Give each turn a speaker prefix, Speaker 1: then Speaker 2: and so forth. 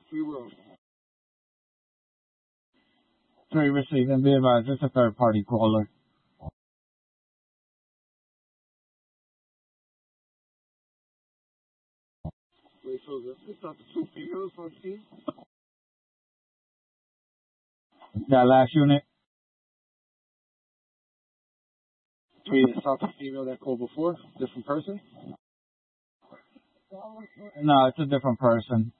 Speaker 1: We will.
Speaker 2: 3 receiving. Be advised, it's a third-party caller.
Speaker 1: Wait, so it's not the 2 females on the team?
Speaker 2: That last unit?
Speaker 1: 3, it's not the female that called before? Different person?
Speaker 2: No, it's a different person.